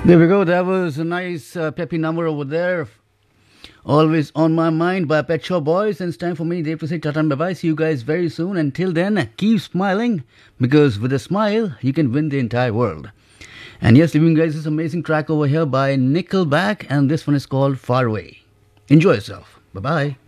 There we go. That was a nice peppy number over there. Always on my mind by Pet Shop Boys. And it's time for me, Dave, to say tata and bye-bye. See you guys very soon. Until then, keep smiling because with a smile, you can win the entire world. And yes, leaving you guys this amazing track over here by Nickelback, and this one is called Far Away. Enjoy yourself. Bye-bye.